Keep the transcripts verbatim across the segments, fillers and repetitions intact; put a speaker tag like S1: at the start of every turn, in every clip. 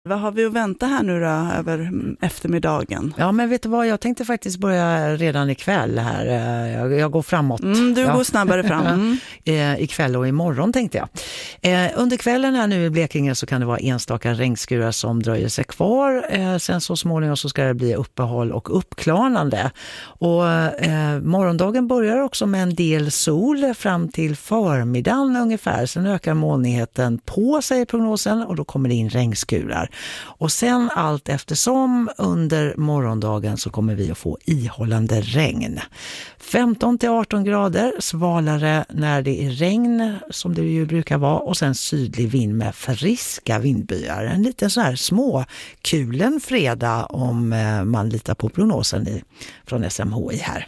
S1: Vad har vi att vänta här nu då över eftermiddagen?
S2: Ja, men vet du vad? Jag tänkte faktiskt börja redan ikväll här. Jag, jag går framåt.
S1: Mm, du
S2: ja.
S1: går snabbare fram. Mm.
S2: eh, ikväll och imorgon tänkte jag. Eh, under kvällen här nu i Blekinge så kan det vara enstaka regnskurar som dröjer sig kvar. Eh, sen så småningom så ska det bli uppehåll och uppklarnande. Och eh, morgondagen börjar också med en del sol fram till förmiddagen ungefär. Sen ökar molnigheten på sig i prognosen och då kommer det in regnskurar. Och sen allt eftersom under morgondagen så kommer vi att få ihållande regn. femton till arton grader, svalare när det är regn som det ju brukar vara, och sen sydlig vind med friska vindbyar. En liten så här små kulen fredag om man litar på prognosen i, från S M H I här.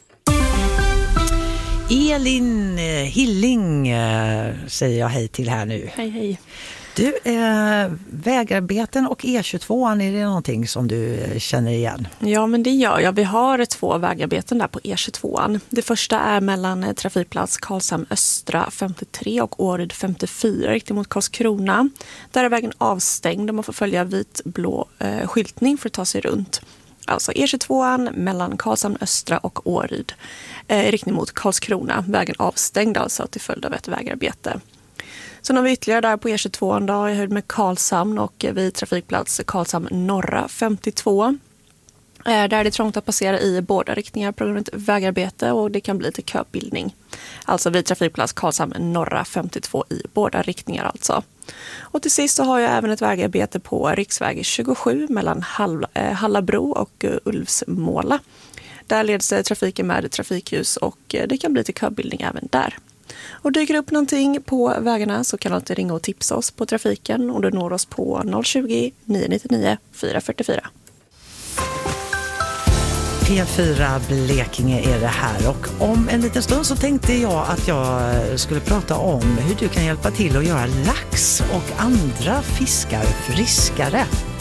S2: Elin Hilling säger jag hej till här nu.
S3: Hej hej.
S2: Du, eh, vägarbeten och E tjugotvå, är det någonting som du känner igen?
S3: Ja, men det gör jag. Vi har två vägarbeten där på E tjugotvå. Det första är mellan trafikplats Karlshamn Östra femtiotre och Åryd femtiofyra riktigt mot Karlskrona. Där är vägen avstängd och man får följa vitblå eh, skyltning för att ta sig runt. Alltså E tjugotvå mellan Karlshamn Östra och Åryd eh, riktning mot Karlskrona. Vägen avstängd alltså till följd av ett vägarbete. Sen har vi ytterligare där på E tjugotvå en dag i höjd med Karlshamn och vid trafikplats Karlshamn norra femtiotvå. Där är det trångt att passera i båda riktningar på grund av ett vägarbete och det kan bli lite köbildning. Alltså vid trafikplats Karlshamn norra femtiotvå i båda riktningar alltså. Och till sist så har jag även ett vägarbete på riksväg tjugosju mellan Hall- eh, Hallabro och uh, Ulvsmåla. Där leds trafiken med trafikljus och det kan bli lite köbildning även där. Och dyker upp någonting på vägarna så kan du alltid ringa och tipsa oss på trafiken och du når oss på noll tjugo, nio nittionio, fyra fyrtiofyra.
S2: P fyra Blekinge är det här, och om en liten stund så tänkte jag att jag skulle prata om hur du kan hjälpa till att göra lax och andra fiskar friskare.